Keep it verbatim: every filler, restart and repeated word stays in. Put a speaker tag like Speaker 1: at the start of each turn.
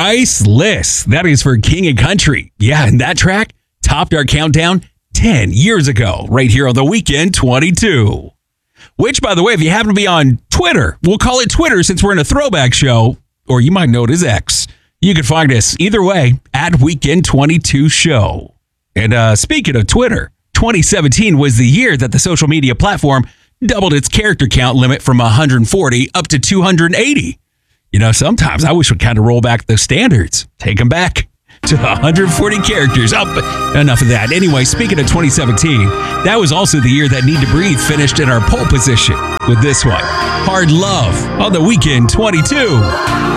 Speaker 1: Priceless. That is for King and Country. Yeah, and that track topped our countdown ten years ago, right here on The Weekend twenty-two. Which, by the way, if you happen to be on Twitter, we'll call it Twitter since we're in a throwback show, or you might know it as X. You can find us either way at Weekend twenty-two Show. And uh, speaking of Twitter, twenty seventeen was the year that the social media platform doubled its character count limit from one hundred forty up to two hundred eighty. You know, sometimes I wish we'd kind of roll back the standards, take them back to one hundred forty characters. Up, oh, enough of that. Anyway, speaking of twenty seventeen, that was also the year that Need to Breathe finished in our pole position with this one, Hard Love, on The Weekend twenty-two.